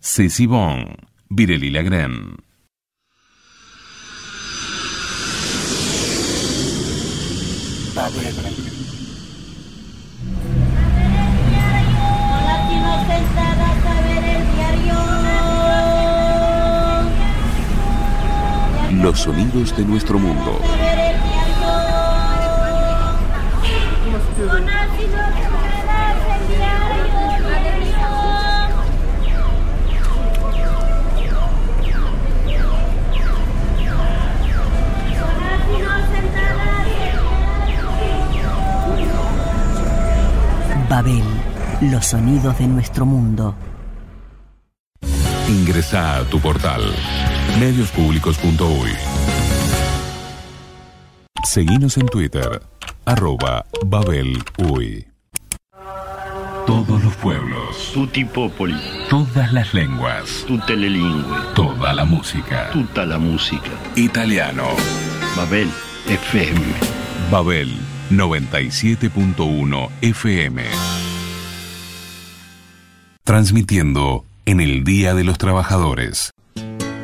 Ceci Bon, Vireli Lagren. Los sonidos de nuestro mundo. Babel, los sonidos de nuestro mundo. Ingresa a tu portal mediospublicos.uy. Seguinos en Twitter @BabelUy. Todos los pueblos, tutti popoli, todas las lenguas, tutte le lingue, toda la música, tutta la musica. Italiano. Babel FM. Babel 97.1 FM. Transmitiendo en el Día de los Trabajadores.